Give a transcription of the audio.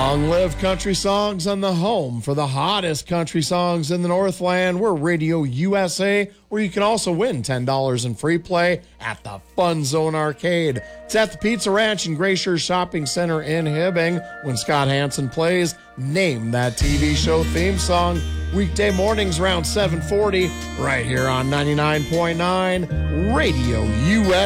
Long live country songs on the home for the hottest country songs in the Northland. We're Radio USA, where you can also win $10 in free play at the Fun Zone Arcade. It's at the Pizza Ranch and Glacier Shopping Center in Hibbing. When Scott Hansen plays Name That TV Show theme song, weekday mornings around 7:40, right here on 99.9 Radio USA.